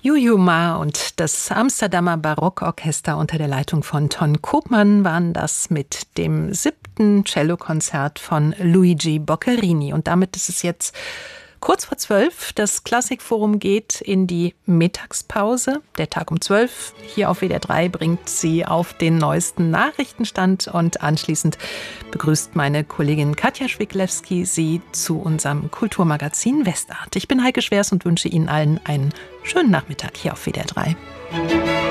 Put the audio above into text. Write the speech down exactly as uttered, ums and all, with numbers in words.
Juju Ma und das Amsterdamer Barockorchester unter der Leitung von Ton Koopman waren das mit dem siebten Cellokonzert von Luigi Boccherini. Und damit ist es jetzt kurz vor zwölf. Das Klassikforum geht in die Mittagspause. Der Tag um zwölf hier auf W D R drei bringt Sie auf den neuesten Nachrichtenstand und anschließend begrüßt meine Kollegin Katja Schwiglewski Sie zu unserem Kulturmagazin Westart. Ich bin Heike Schwers und wünsche Ihnen allen einen schönen Nachmittag hier auf W D R drei.